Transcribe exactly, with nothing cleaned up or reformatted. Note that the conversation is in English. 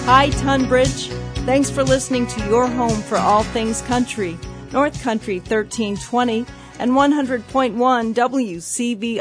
Hi, Tunbridge. Thanks for listening to your home for all things country, North Country thirteen twenty and one hundred point one W C V